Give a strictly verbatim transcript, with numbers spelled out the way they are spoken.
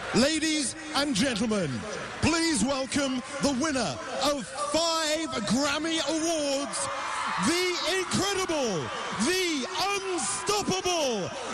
Ladies and gentlemen, please welcome the winner of five Grammy Awards, the incredible, the unstoppable